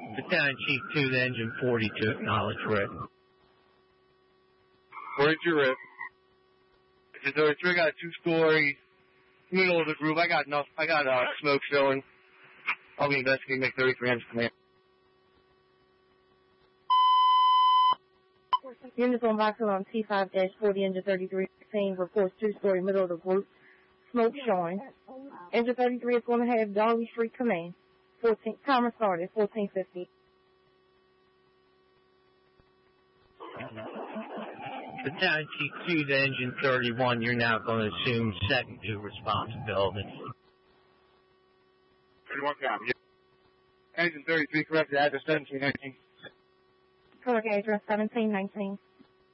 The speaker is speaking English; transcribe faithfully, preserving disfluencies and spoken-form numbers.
Battalion Chief two to Engine forty-two, acknowledge rip. Where's your rip? Engine thirty-three, I got a two-story, middle of the group. I got enough, I got uh, smoke showing. I'll be investigating Mech thirty-three engine command. Units on Vauxhall on T five forty, Engine thirty-three, scene reports two-story, middle of the group, smoke showing. Engine thirty-three is going to have Doggy Street command. fourteen, timer started, fourteen fifty. Battalion Chief two to Engine thirty-one, you're now going to assume second due responsibility. thirty-one copy. Engine thirty-three, correct address seventeen nineteen. Correct address seventeen nineteen.